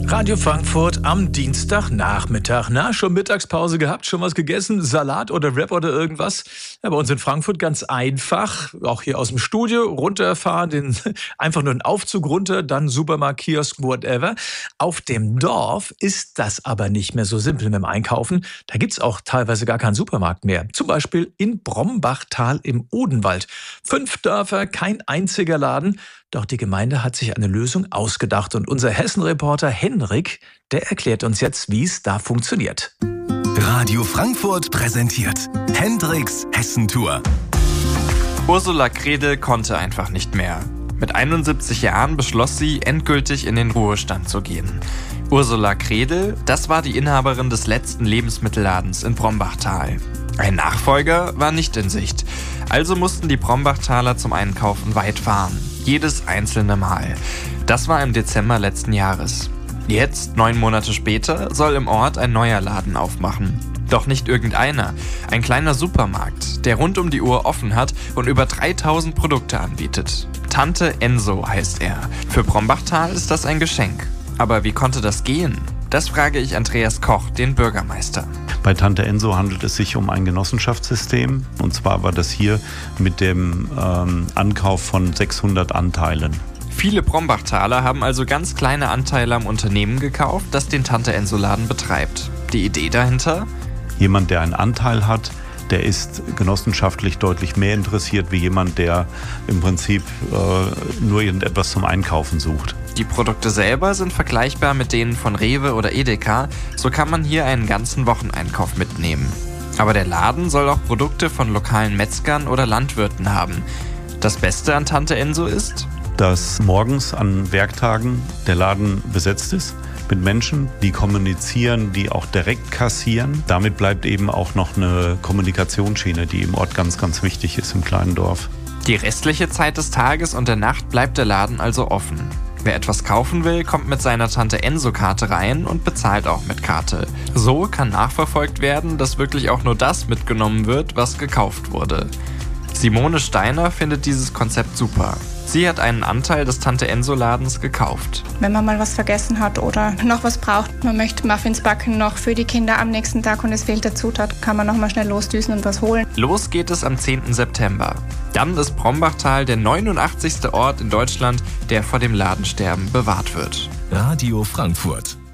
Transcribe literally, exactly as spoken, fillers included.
Radio Frankfurt am Dienstagnachmittag. Na, schon Mittagspause gehabt? Schon was gegessen? Salat oder Wrap oder irgendwas? Ja, bei uns in Frankfurt ganz einfach. Auch hier aus dem Studio runterfahren, den, einfach nur einen Aufzug runter, dann Supermarkt, Kiosk, whatever. Auf dem Dorf ist das aber nicht mehr so simpel mit dem Einkaufen. Da gibt's auch teilweise gar keinen Supermarkt mehr. Zum Beispiel in Brombachtal im Odenwald. Fünf Dörfer, kein einziger Laden. Doch die Gemeinde hat sich eine Lösung ausgedacht und unser Hessen-Reporter Henrik, der erklärt uns jetzt, wie es da funktioniert. Radio Frankfurt präsentiert Hendriks Hessentour. Ursula Kredel konnte einfach nicht mehr. Mit einundsiebzig Jahren beschloss sie, endgültig in den Ruhestand zu gehen. Ursula Kredel, das war die Inhaberin des letzten Lebensmittelladens in Brombachtal. Ein Nachfolger war nicht in Sicht. Also mussten die Brombachtaler zum Einkaufen weit fahren. Jedes einzelne Mal. Das war im Dezember letzten Jahres. Jetzt, neun Monate später, soll im Ort ein neuer Laden aufmachen. Doch nicht irgendeiner. Ein kleiner Supermarkt, der rund um die Uhr offen hat und über dreitausend Produkte anbietet. Tante Enso heißt er. Für Brombachtal ist das ein Geschenk. Aber wie konnte das gehen? Das frage ich Andreas Koch, den Bürgermeister. Bei Tante Enso handelt es sich um ein Genossenschaftssystem. Und zwar war das hier mit dem ähm, Ankauf von sechshundert Anteilen. Viele Brombachtaler haben also ganz kleine Anteile am Unternehmen gekauft, das den Tante Enso Laden betreibt. Die Idee dahinter? Jemand, der einen Anteil hat, der ist genossenschaftlich deutlich mehr interessiert wie jemand, der im Prinzip äh, nur irgendetwas zum Einkaufen sucht. Die Produkte selber sind vergleichbar mit denen von Rewe oder Edeka, so kann man hier einen ganzen Wocheneinkauf mitnehmen. Aber der Laden soll auch Produkte von lokalen Metzgern oder Landwirten haben. Das Beste an Tante Enso ist, dass morgens an Werktagen der Laden besetzt ist mit Menschen, die kommunizieren, die auch direkt kassieren. Damit bleibt eben auch noch eine Kommunikationsschiene, die im Ort ganz, ganz wichtig ist im kleinen Dorf. Die restliche Zeit des Tages und der Nacht bleibt der Laden also offen. Wer etwas kaufen will, kommt mit seiner Tante Enso-Karte rein und bezahlt auch mit Karte. So kann nachverfolgt werden, dass wirklich auch nur das mitgenommen wird, was gekauft wurde. Simone Steiner findet dieses Konzept super. Sie hat einen Anteil des Tante-Enso-Ladens gekauft. Wenn man mal was vergessen hat oder noch was braucht, man möchte Muffins backen noch für die Kinder am nächsten Tag und es fehlt der Zutat, kann man noch mal schnell losdüsen und was holen. Los geht es am zehnten September. Dann ist Brombachtal der neunundachtzigste Ort in Deutschland, der vor dem Ladensterben bewahrt wird. Radio Frankfurt.